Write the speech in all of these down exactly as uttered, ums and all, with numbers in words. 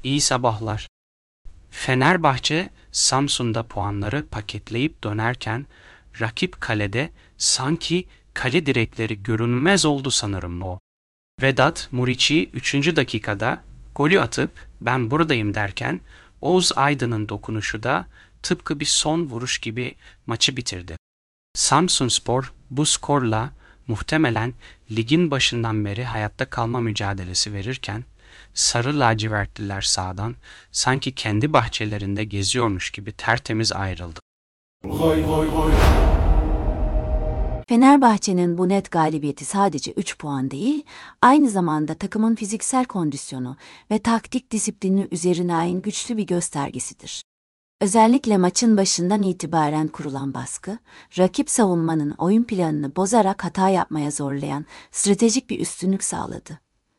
İyi sabahlar. Fenerbahçe, Samsun'da puanları paketleyip dönerken rakip kalede sanki kale direkleri görünmez oldu sanırım o. Vedat Muriçi üçüncü dakikada golü atıp ben buradayım derken Oğuz Aydın'ın dokunuşu da tıpkı bir son vuruş gibi maçı bitirdi. Samsunspor bu skorla muhtemelen ligin başından beri hayatta kalma mücadelesi verirken sarı lacivertliler sahadan sanki kendi bahçelerinde geziyormuş gibi tertemiz ayrıldı. Goy goy goy. Fenerbahçe'nin bu net galibiyeti sadece üç puan değil, aynı zamanda takımın fiziksel kondisyonu ve taktik disiplini üzerine ait güçlü bir göstergesidir. Özellikle maçın başından itibaren kurulan baskı, rakip savunmanın oyun planını bozarak hata yapmaya zorlayan stratejik bir üstünlük sağladı.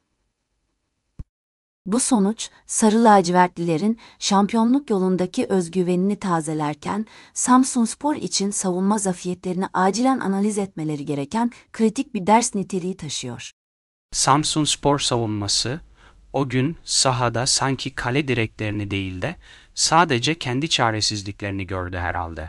Bu sonuç, Sarı lacivertlilerin şampiyonluk yolundaki özgüvenini tazelerken, Samsunspor için savunma zafiyetlerini acilen analiz etmeleri gereken kritik bir ders niteliği taşıyor. Samsunspor savunması o gün sahada sanki kale direklerini değil de sadece kendi çaresizliklerini gördü herhalde.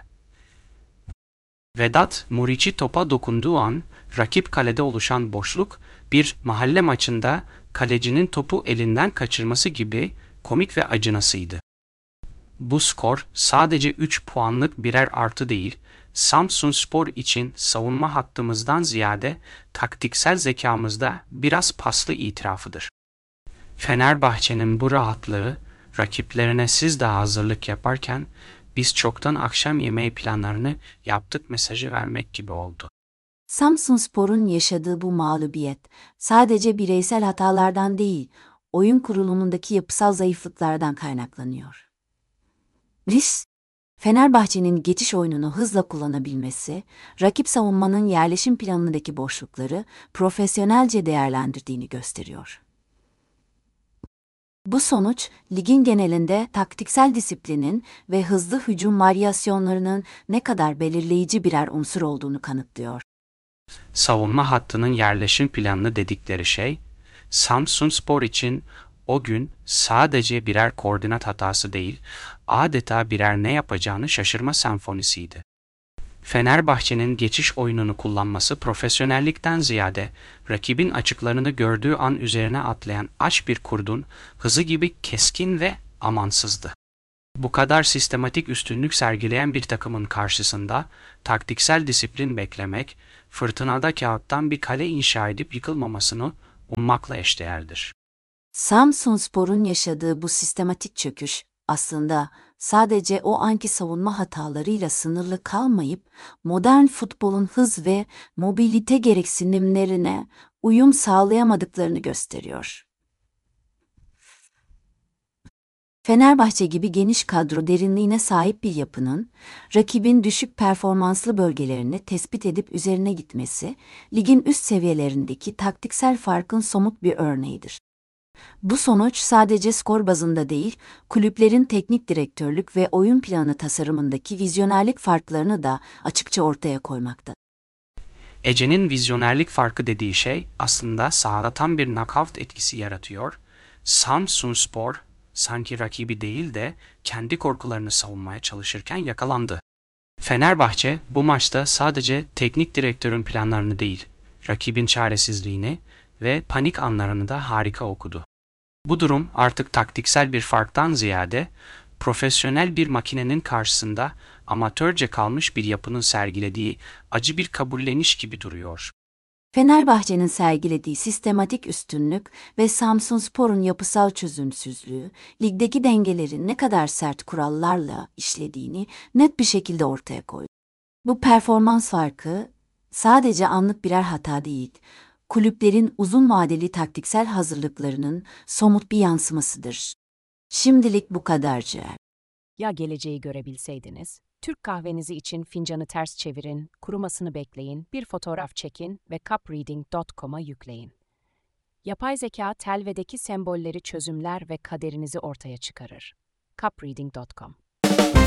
Vedat Muriçi topa dokunduğu an rakip kalede oluşan boşluk bir mahalle maçında kalecinin topu elinden kaçırması gibi komik ve acınasıydı. Bu skor sadece üç puanlık birer artı değil, Samsunspor için savunma hattımızdan ziyade taktiksel zekamızda biraz paslı itirafıdır. Fenerbahçe'nin bu rahatlığı rakiplerine siz daha hazırlık yaparken biz çoktan akşam yemeği planlarını yaptık mesajı vermek gibi oldu. Samsunspor'un yaşadığı bu mağlubiyet sadece bireysel hatalardan değil, oyun kurulumundaki yapısal zayıflıklardan kaynaklanıyor. Risk, Fenerbahçe'nin geçiş oyununu hızla kullanabilmesi, rakip savunmanın yerleşim planındaki boşlukları profesyonelce değerlendirdiğini gösteriyor. Bu sonuç, ligin genelinde taktiksel disiplinin ve hızlı hücum varyasyonlarının ne kadar belirleyici birer unsur olduğunu kanıtlıyor. Savunma hattının yerleşim planı dedikleri şey, Samsunspor için o gün sadece birer koordinat hatası değil, adeta birer ne yapacağını şaşırma senfonisiydi. Fenerbahçe'nin geçiş oyununu kullanması profesyonellikten ziyade rakibin açıklarını gördüğü an üzerine atlayan aç bir kurdun hızı gibi keskin ve amansızdı. Bu kadar sistematik üstünlük sergileyen bir takımın karşısında taktiksel disiplin beklemek, fırtınada kağıttan bir kale inşa edip yıkılmamasını ummakla eşdeğerdir. Samsunspor'un yaşadığı bu sistematik çöküş, aslında sadece o anki savunma hatalarıyla sınırlı kalmayıp, modern futbolun hız ve mobilite gereksinimlerine uyum sağlayamadıklarını gösteriyor. Fenerbahçe gibi geniş kadro derinliğine sahip bir yapının, rakibin düşük performanslı bölgelerini tespit edip üzerine gitmesi, ligin üst seviyelerindeki taktiksel farkın somut bir örneğidir. Bu sonuç sadece skor bazında değil, kulüplerin teknik direktörlük ve oyun planı tasarımındaki vizyonerlik farklarını da açıkça ortaya koymakta. Ece'nin vizyonerlik farkı dediği şey aslında sahada tam bir knockout etkisi yaratıyor. Samsunspor sanki rakibi değil de kendi korkularını savunmaya çalışırken yakalandı. Fenerbahçe bu maçta sadece teknik direktörün planlarını değil, rakibin çaresizliğini ve panik anlarını da harika okudu. Bu durum artık taktiksel bir farktan ziyade profesyonel bir makinenin karşısında amatörce kalmış bir yapının sergilediği acı bir kabulleniş gibi duruyor. Fenerbahçe'nin sergilediği sistematik üstünlük ve Samsunspor'un yapısal çözümsüzlüğü, ligdeki dengelerin ne kadar sert kurallarla işlediğini net bir şekilde ortaya koydu. Bu performans farkı sadece anlık birer hata değil, kulüplerin uzun vadeli taktiksel hazırlıklarının somut bir yansımasıdır. Şimdilik bu kadarcık. Ya geleceği görebilseydiniz? Türk kahvenizi için fincanı ters çevirin, kurumasını bekleyin, bir fotoğraf çekin ve cup reading nokta com'a yükleyin. Yapay zeka telvedeki sembolleri çözümler ve kaderinizi ortaya çıkarır. cup reading nokta com